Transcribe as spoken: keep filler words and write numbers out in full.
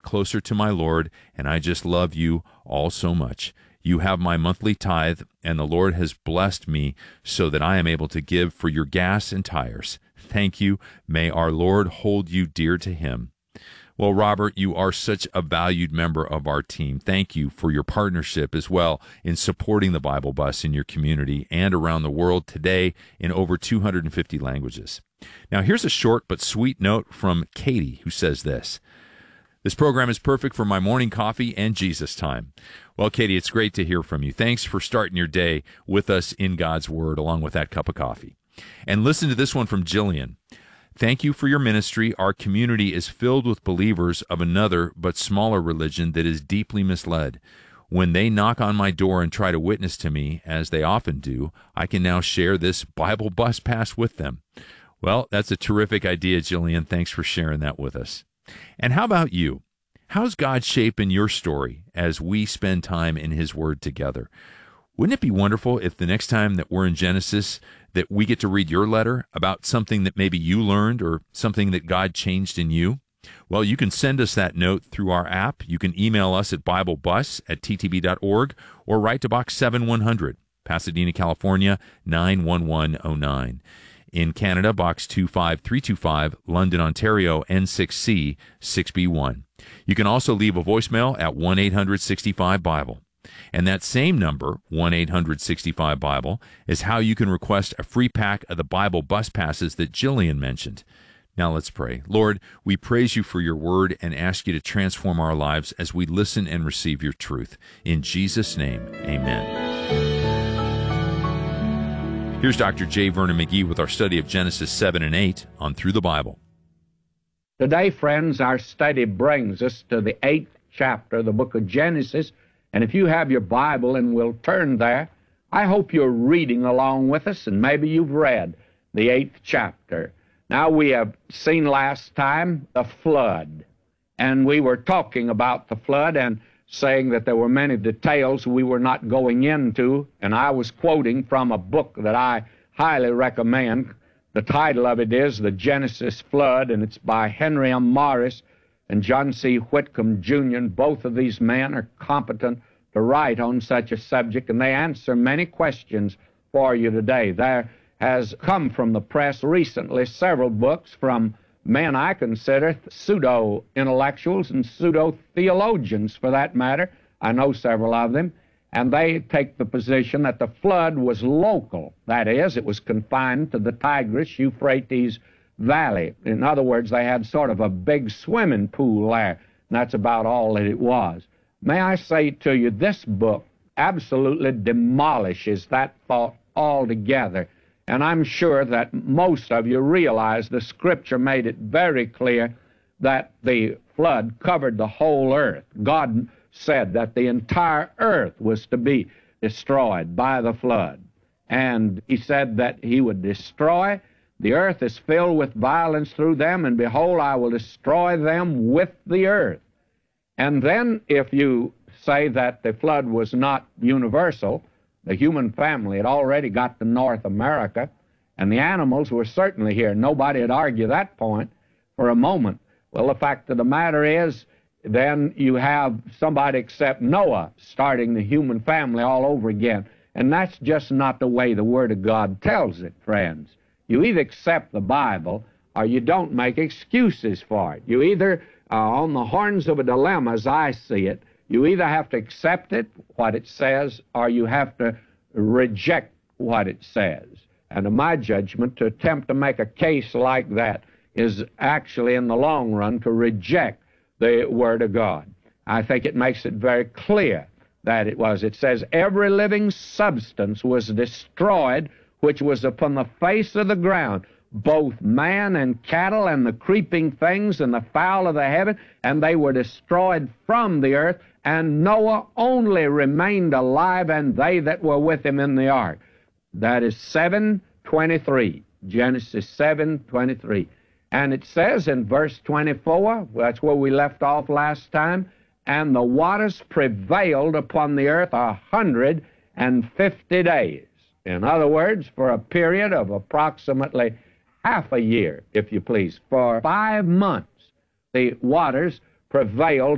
closer to my Lord, and I just love you all so much. You have my monthly tithe, and the Lord has blessed me so that I am able to give for your gas and tires. Thank you. May our Lord hold you dear to him. Well, Robert, you are such a valued member of our team. Thank you for your partnership as well in supporting the Bible Bus in your community and around the world today in over two hundred fifty languages. Now, here's a short but sweet note from Katie, who says this. This program is perfect for my morning coffee and Jesus time. Well, Katie, it's great to hear from you. Thanks for starting your day with us in God's Word, along with that cup of coffee. And listen to this one from Jillian. Thank you for your ministry. Our community is filled with believers of another but smaller religion that is deeply misled. When they knock on my door and try to witness to me, as they often do, I can now share this Bible Bus Pass with them. Well, that's a terrific idea, Jillian. Thanks for sharing that with us. And how about you? How's God shaping your story as we spend time in His Word together? Wouldn't it be wonderful if the next time that we're in Genesis that we get to read your letter about something that maybe you learned or something that God changed in you? Well, you can send us that note through our app. You can email us at biblebus at t t b dot org or write to Box seven one hundred, Pasadena, California, nine one one oh nine. In Canada, Box two five three two five, London, Ontario, N six C six B one. You can also leave a voicemail at one eight hundred sixty-five Bible. And that same number, one eight hundred sixty-five Bible, is how you can request a free pack of the Bible Bus Passes that Jillian mentioned. Now let's pray. Lord, we praise you for your word and ask you to transform our lives as we listen and receive your truth. In Jesus' name, amen. Here's Doctor J. Vernon McGee with our study of Genesis seven and eight on Through the Bible. Today, friends, our study brings us to the eighth chapter of the book of Genesis. And if you have your Bible and will turn there, I hope you're reading along with us, and maybe you've read the eighth chapter. Now, we have seen last time the flood, and we were talking about the flood and saying that there were many details we were not going into, and I was quoting from a book that I highly recommend. The title of it is The Genesis Flood, and it's by Henry M. Morris and John C. Whitcomb, Junior And both of these men are competent to write on such a subject, and they answer many questions for you today. There has come from the press recently several books from men I consider pseudo-intellectuals and pseudo-theologians, for that matter. I know several of them, and they take the position that the flood was local. That is, it was confined to the Tigris-Euphrates Valley. In other words, they had sort of a big swimming pool there, and that's about all that it was. May I say to you, this book absolutely demolishes that thought altogether, and I'm sure that most of you realize the Scripture made it very clear that the flood covered the whole earth. God said that the entire earth was to be destroyed by the flood, and He said that He would destroy. The earth is filled with violence through them, and behold, I will destroy them with the earth. And then if you say that the flood was not universal, the human family had already got to North America, and the animals were certainly here. Nobody would argue that point for a moment. Well, the fact of the matter is, then you have somebody except Noah starting the human family all over again. And that's just not the way the Word of God tells it, friends. You either accept the Bible or you don't make excuses for it. You either, uh, on the horns of a dilemma, as I see it, you either have to accept it, what it says, or you have to reject what it says. And in my judgment, to attempt to make a case like that is actually, in the long run, to reject the Word of God. I think it makes it very clear that it was. It says, every living substance was destroyed which was upon the face of the ground, both man and cattle and the creeping things and the fowl of the heaven, and they were destroyed from the earth, and Noah only remained alive, and they that were with him in the ark. That is seven twenty-three, Genesis seven twenty-three. And it says in verse twenty-four, that's where we left off last time, and the waters prevailed upon the earth a hundred and fifty days. In other words, for a period of approximately half a year, if you please, for five months, the waters prevailed